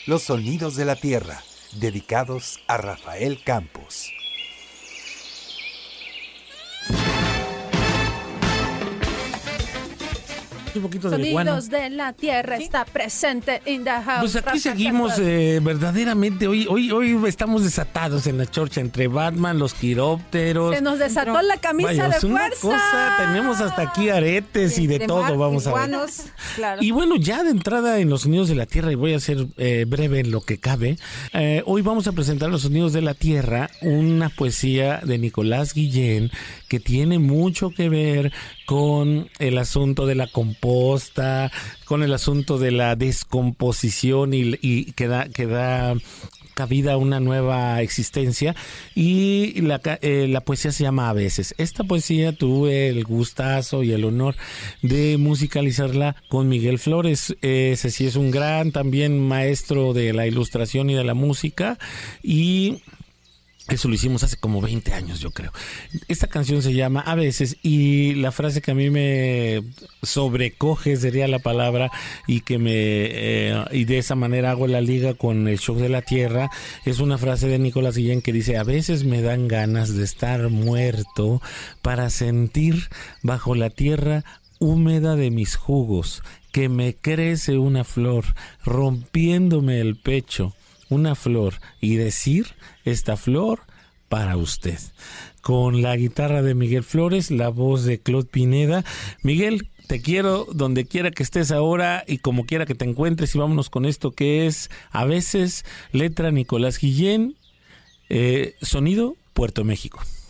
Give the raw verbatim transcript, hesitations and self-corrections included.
Los sonidos de la tierra, dedicados a Rafael Campos. Un poquito de Sonidos iguana. de la tierra, ¿sí? Está presente in the house. Pues aquí seguimos eh, verdaderamente. Hoy, hoy, hoy estamos desatados en la chorcha entre Batman, los quirópteros. Se nos desató Pero, la camisa vaya, de es una fuerza. cosa, tenemos hasta aquí aretes y de, de todo, mar, vamos iguanos, a ver. claro. Y bueno, ya de entrada en los sonidos de la tierra, y voy a ser eh, breve en lo que cabe, eh, hoy vamos a presentar los sonidos de la tierra, una poesía de Nicolás Guillén que tiene mucho que ver con el asunto de la composta, con el asunto de la descomposición y, y que da, que da cabida a una nueva existencia, y la, eh, la poesía se llama A veces. Esta poesía tuve el gustazo y el honor de musicalizarla con Miguel Flores. Ese sí es un gran también maestro de la ilustración y de la música, y eso lo hicimos hace como veinte años, yo creo. Esta canción se llama A veces, y la frase que a mí me sobrecoge sería la palabra, y que me eh, y de esa manera hago la liga con el shock de la tierra, es una frase de Nicolás Guillén que dice: a veces me dan ganas de estar muerto para sentir bajo la tierra húmeda de mis jugos que me crece una flor rompiéndome el pecho, una flor, y decir: esta flor para usted. Con la guitarra de Miguel Flores, la voz de Claude Pineda. Miguel, te quiero donde quiera que estés ahora y como quiera que te encuentres, y vámonos con esto que es A veces, letra Nicolás Guillén, eh, sonido Puerto México.